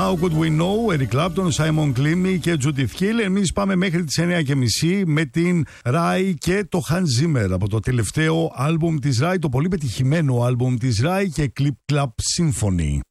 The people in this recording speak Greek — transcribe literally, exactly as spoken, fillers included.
How Could We Know, Eric Clapton, Simon Clemmy και Judith Hill. Εμείς πάμε μέχρι τις εννιά και μισή με την Rai και το Hans Zimmer από το τελευταίο άλμπουμ της Rai, το πολύ πετυχημένο άλμπουμ της Rai και Clip Clap Symphony.